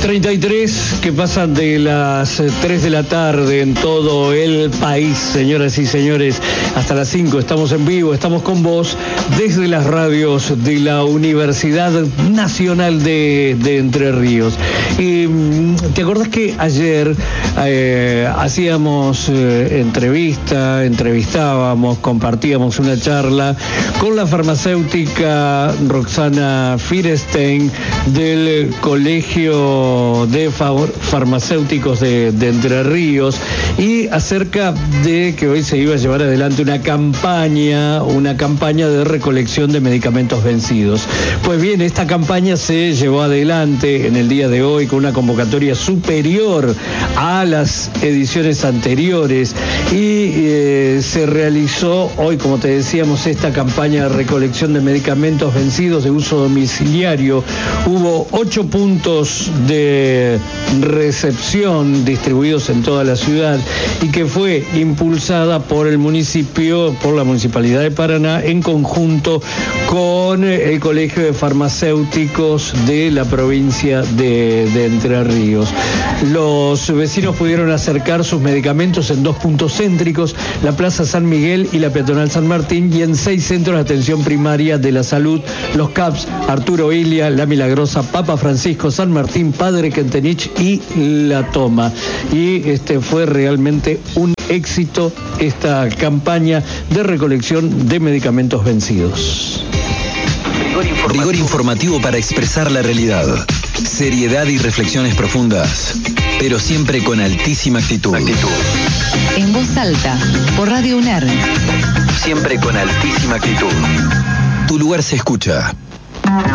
33 que pasan de las 3 de la tarde en todo el país, señoras y señores, hasta las 5 estamos en vivo, estamos con vos desde las radios de la Universidad Nacional de Entre Ríos. Y ¿te acordás que ayer hacíamos entrevistábamos, compartíamos una charla con la farmacéutica Roxana Firestein del Colegio de Farmacéuticos de Entre Ríos, y acerca de que hoy se iba a llevar adelante una campaña de recolección de medicamentos vencidos? Pues bien, esta campaña se llevó adelante en el día de hoy con una convocatoria superior a las ediciones anteriores y se realizó hoy, como te decíamos, esta campaña de recolección de medicamentos vencidos de uso domiciliario. Hubo 8 puntos de recepción distribuidos en toda la ciudad y que fue impulsada por el municipio, por la Municipalidad de Paraná, en conjunto con el Colegio de Farmacéuticos de la provincia de Entre Ríos. Los vecinos pudieron acercar sus medicamentos en 2 puntos céntricos, la Plaza San Miguel y la Peatonal San Martín, y en 6 centros de atención primaria de la salud, los CAPS Arturo Ilia, La Milagrosa, Papa Francisco, San Martín, Padre Kentenich y La Toma. Y fue realmente un éxito esta campaña de recolección de medicamentos vencidos. Rigor informativo para expresar la realidad. Seriedad y reflexiones profundas, pero siempre con altísima actitud. En voz alta, por Radio UNER. Siempre con altísima actitud. Tu lugar se escucha.